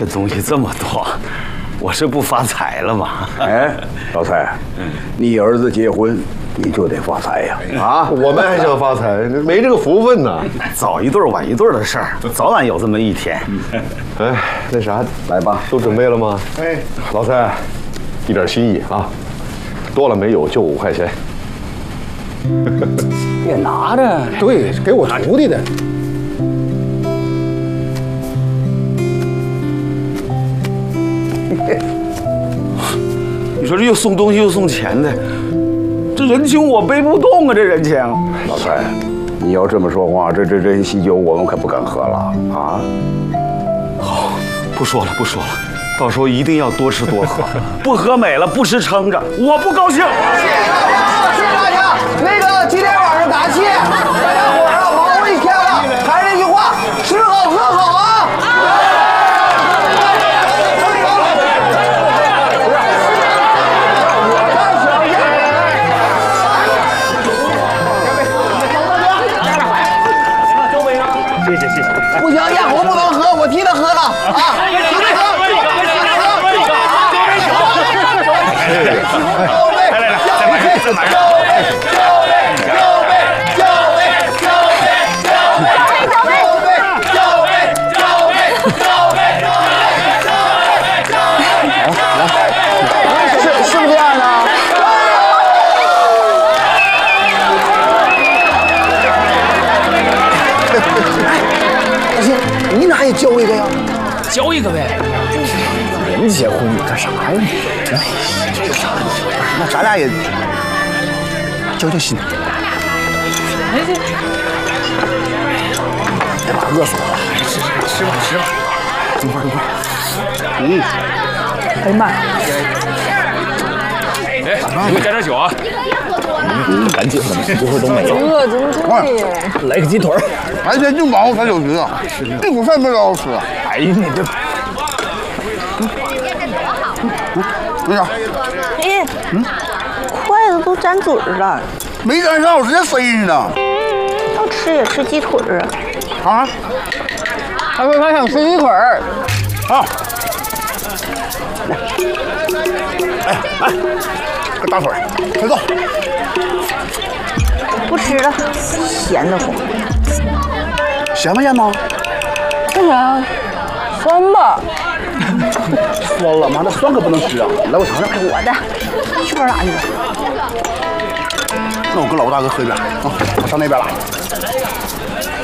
这东西这么多，我是不发财了吗？ 哎，老蔡，你儿子结婚，你就得发财呀！ 啊，我们还想发财，没这个福分呢。 早一对晚一对的事儿，早晚有这么一天。 哎，那啥， 来吧， 都准备了吗？ 哎， 老蔡，一点心意啊，多了没有就5块钱。 别拿着，对，给我徒弟的。 你说这又送东西又送钱的，这人情我背不动啊！这人情， 老蔡，你要这么说话，这喜酒我们可不敢喝了啊！ 好，不说了，到时候一定要多吃多喝，不喝美了，不吃撑着，我不高兴。 谢谢大家，那个今天晚上答谢，大家伙啊，忙活一天了，还是那句话，吃好喝好啊！不行，烟壶不能喝，我替他喝了啊！是不是这样的？大兴，你哪也交一个呀？ 交一个呗。人结婚你干啥呀？ 那咱俩也交心。哎妈，饿死我了！吃吧。等会儿。 哎呀妈呀！ 哎，给我加点酒啊！赶紧的，一会儿都没有。 这怎么这样？ 来个鸡腿。 白天就忙活才有局啊，这股饭没好好吃。 哎呀，你这。 队长， 哎，筷子都沾嘴了， 没沾上，我直接塞进去的。 要吃也吃鸡腿啊！ 啊？ 他说他想吃鸡腿儿。 好。来，个大腿，快走。 不吃了，咸得慌。 咸不咸吗？ 干啥？酸吧。 酸了，妈，那酸可不能吃啊！来，我尝尝。 我的，去边哪去了？ 那我跟老大哥喝一边啊，我上那边了。